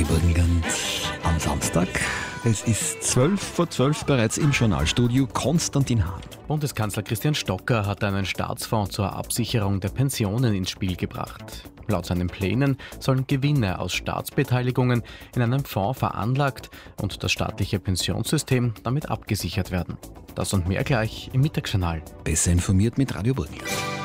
Radio Burgenland am Samstag. Es ist 11:12 bereits im Journalstudio. Konstantin Hahn. Bundeskanzler Christian Stocker hat einen Staatsfonds zur Absicherung der Pensionen ins Spiel gebracht. Laut seinen Plänen sollen Gewinne aus Staatsbeteiligungen in einem Fonds veranlagt und das staatliche Pensionssystem damit abgesichert werden. Das und mehr gleich im Mittagsjournal. Besser informiert mit Radio Burgenland.